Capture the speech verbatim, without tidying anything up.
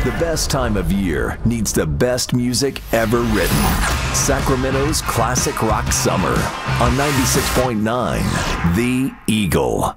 The best time of year needs the best music ever written. Sacramento's Classic Rock Summer on ninety-six point nine The Eagle.